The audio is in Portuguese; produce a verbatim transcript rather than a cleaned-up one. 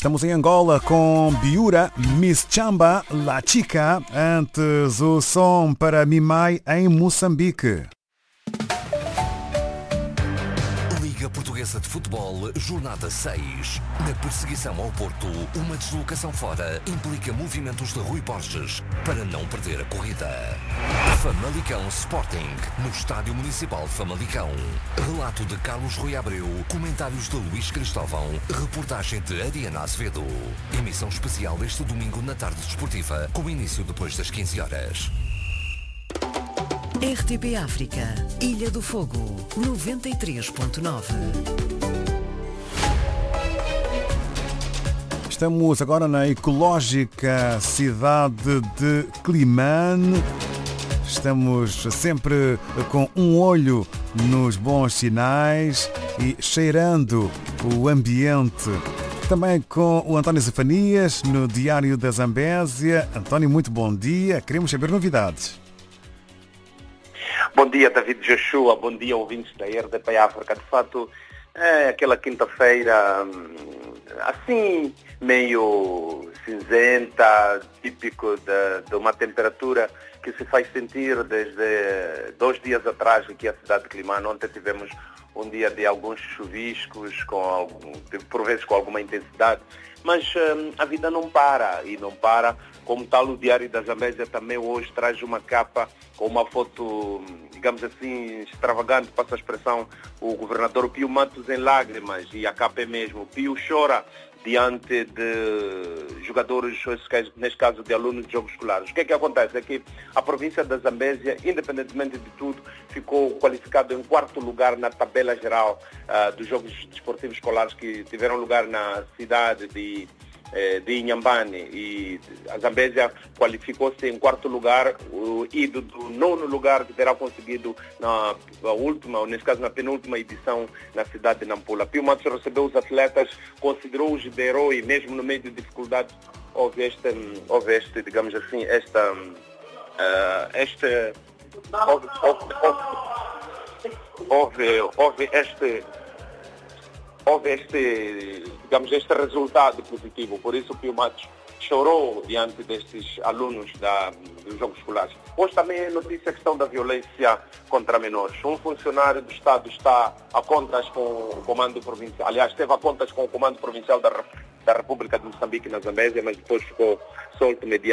Estamos em Angola com Biura, Miss Chamba, La Chica, antes o som para Mimai em Moçambique. Liga Portuguesa de Futebol, Jornada seis. Na perseguição ao Porto, uma deslocação fora implica movimentos de Rui Borges para não perder a corrida. Famalicão Sporting, no Estádio Municipal de Famalicão. Relato de Carlos Rui Abreu, comentários de Luís Cristóvão, reportagem de Ariana Azevedo. Emissão especial este domingo na tarde desportiva, com início depois das quinze horas. R T P África, Ilha do Fogo, noventa e três ponto nove. Estamos agora na ecológica cidade de Climane. Estamos sempre com um olho nos bons sinais e cheirando o ambiente. Também com o António Zefanias, no Diário da Zambésia. António, muito bom dia. Queremos saber novidades. Bom dia, David Joshua. Bom dia, ouvintes da R T P África. De fato, é aquela quinta-feira assim, meio cinzenta, típico de, de uma temperatura que se faz sentir desde dois dias atrás aqui na cidade de Climane. Ontem tivemos um dia de alguns chuviscos, com algum, por vezes com alguma intensidade, mas hum, a vida não para, e não para. Como tal, o Diário da Zambésia também hoje traz uma capa com uma foto, digamos assim, extravagante, passa a expressão, o governador Pio Matos em lágrimas, e a capa é mesmo: Pio chora diante de jogadores, neste caso de alunos de jogos escolares. O que é que acontece? É que a província da Zambésia, independentemente de tudo, ficou qualificado em quarto lugar na tabela geral uh, dos jogos desportivos escolares que tiveram lugar na cidade de de Inhambane, e a Zambésia qualificou-se em quarto lugar, e do, do nono lugar que terá conseguido na, na última, ou nesse caso na penúltima edição na cidade de Nampula. Pio Matos recebeu os atletas, considerou-os de herói, mesmo no meio de dificuldades. Houve este, houve este digamos assim, esta, uh, este, houve, houve, houve, houve este houve este, digamos, este resultado positivo. Por isso o Pio Matos chorou diante destes alunos da, dos jogos escolares. Hoje também é notícia a questão da violência contra menores. Um funcionário do Estado está a contas com o Comando Provincial, aliás, esteve a contas com o Comando Provincial da, da República de Moçambique na Zambésia, mas depois ficou solto mediante